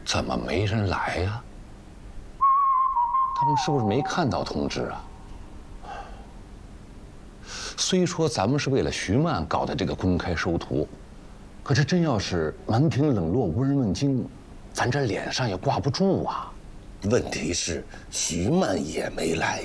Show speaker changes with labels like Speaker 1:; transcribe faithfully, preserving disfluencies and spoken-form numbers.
Speaker 1: 怎么没人来呀？他们是不是没看到通知啊？虽说咱们是为了徐曼搞的这个公开收徒，可这真要是门庭冷落、无人问津，咱这脸上也挂不住啊。
Speaker 2: 问题是徐曼也没来。